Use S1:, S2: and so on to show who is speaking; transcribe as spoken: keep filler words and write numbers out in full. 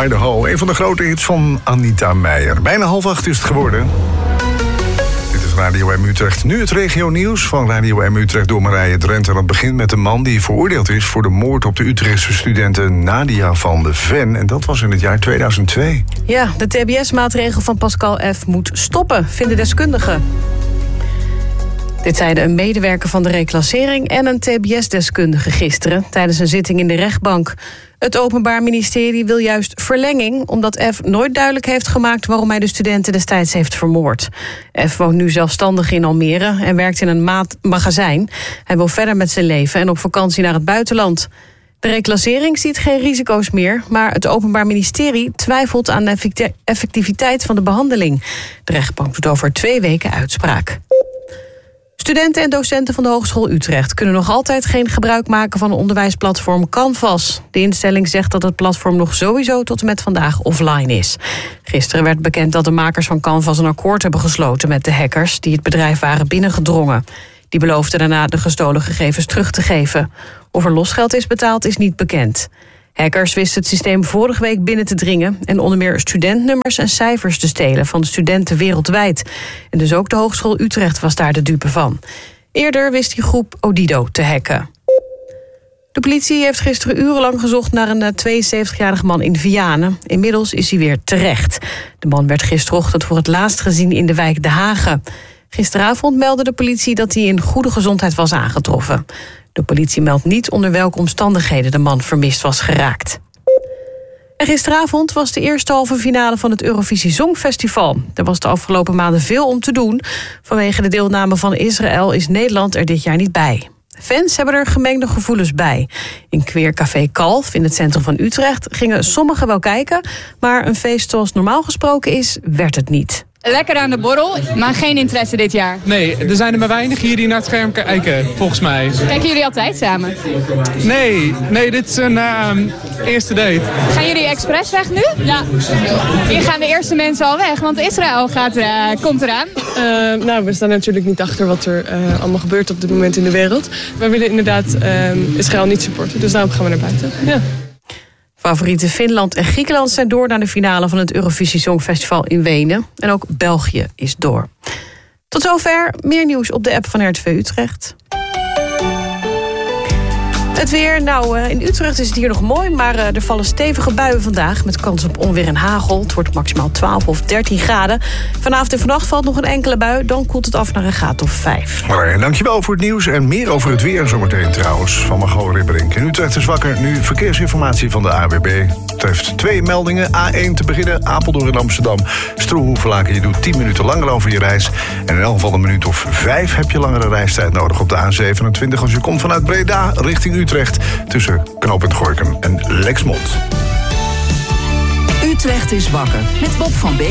S1: Idaho. Een van de grote hits van Anita Meijer. Bijna half acht is het geworden. Dit is Radio M Utrecht. Nu het regionieuws van Radio M Utrecht door Marije Drent. En dat begint met een man die veroordeeld is voor de moord op de Utrechtse studenten Nadia van de Ven. En dat was in het jaar tweeduizend twee.
S2: Ja, de T B S-maatregel van Pascal F. moet stoppen, vinden deskundigen. Dit zeiden een medewerker van de reclassering en een T B S-deskundige gisteren tijdens een zitting in de rechtbank. Het Openbaar Ministerie wil juist verlenging, omdat F. nooit duidelijk heeft gemaakt waarom hij de studenten destijds heeft vermoord. F. woont nu zelfstandig in Almere en werkt in een maat- magazijn. Hij wil verder met zijn leven en op vakantie naar het buitenland. De reclassering ziet geen risico's meer, maar het Openbaar Ministerie twijfelt aan de effectiviteit van de behandeling. De rechtbank doet over twee weken uitspraak. Studenten en docenten van de Hogeschool Utrecht kunnen nog altijd geen gebruik maken van het onderwijsplatform Canvas. De instelling zegt dat het platform nog sowieso tot en met vandaag offline is. Gisteren werd bekend dat de makers van Canvas een akkoord hebben gesloten met de hackers die het bedrijf waren binnengedrongen. Die beloofden daarna de gestolen gegevens terug te geven. Of er losgeld is betaald is niet bekend. Hackers wisten het systeem vorige week binnen te dringen en onder meer studentnummers en cijfers te stelen van de studenten wereldwijd. En dus ook de Hogeschool Utrecht was daar de dupe van. Eerder wist die groep Odido te hacken. De politie heeft gisteren urenlang gezocht naar een tweeënzeventigjarige man in Vianen. Inmiddels is hij weer terecht. De man werd gisterochtend voor het laatst gezien in de wijk De Hagen. Gisteravond meldde de politie dat hij in goede gezondheid was aangetroffen. De politie meldt niet onder welke omstandigheden de man vermist was geraakt. En gisteravond was de eerste halve finale van het Eurovisie Songfestival. Er was de afgelopen maanden veel om te doen. Vanwege de deelname van Israël is Nederland er dit jaar niet bij. Fans hebben er gemengde gevoelens bij. In Queercafé Kalf in het centrum van Utrecht gingen sommigen wel kijken, maar een feest zoals normaal gesproken is, werd het niet.
S3: Lekker aan de borrel, maar geen interesse dit jaar.
S4: Nee, er zijn er maar weinig hier die naar het scherm kijken, volgens mij.
S3: Kijken jullie altijd samen?
S4: Nee, nee, dit is een uh, eerste date.
S3: Gaan jullie expres weg nu? Ja. Hier gaan de eerste mensen al weg, want Israël gaat, uh, komt eraan.
S5: Uh, nou, we staan natuurlijk niet achter wat er uh, allemaal gebeurt op dit moment in de wereld. We willen inderdaad uh, Israël niet supporten, dus daarom gaan we naar buiten. Ja.
S2: Favorieten Finland en Griekenland zijn door naar de finale van het Eurovisie Songfestival in Wenen. En ook België is door. Tot zover. Meer nieuws op de app van R T V Utrecht. Het weer, nou in Utrecht is het hier nog mooi, maar er vallen stevige buien vandaag met kans op onweer en hagel. Het wordt maximaal twaalf of dertien graden. Vanavond en vannacht valt nog een enkele bui, dan koelt het af naar een graad of vijf.
S1: Marijn, dankjewel voor het nieuws en meer over het weer zometeen trouwens van Margot Ribberink. In Utrecht is wakker, nu verkeersinformatie van de A W B. Het heeft twee meldingen. A één te beginnen, Apeldoorn in Amsterdam. Stroehoeflaken, je doet tien minuten langer over je reis. En in elk geval een minuut of vijf heb je langere reistijd nodig op de A zevenentwintig... als je komt vanuit Breda richting Utrecht, tussen knooppunt Gorinchem en Lexmond.
S6: Utrecht is wakker met Bob van Beek.